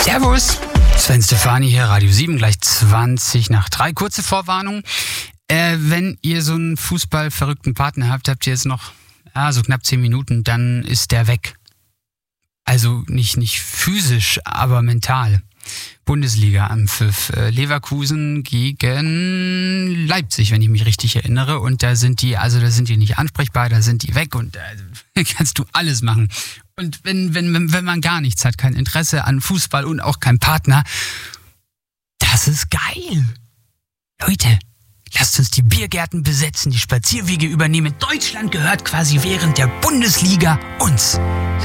Servus, Sven Stefani hier, Radio 7, gleich 3:20. Kurze Vorwarnung. Wenn ihr so einen fußballverrückten Partner habt ihr jetzt noch so knapp 10 Minuten, dann ist der weg. Also nicht physisch, aber mental. Bundesliga am Pfiff. Leverkusen gegen Leipzig, wenn ich mich richtig erinnere. Und da sind die nicht ansprechbar, da sind die weg und da kannst du alles machen. Und wenn man gar nichts hat, kein Interesse an Fußball und auch kein Partner, das ist geil. Leute, lasst uns die Biergärten besetzen, die Spazierwege übernehmen. Deutschland gehört quasi während der Bundesliga uns.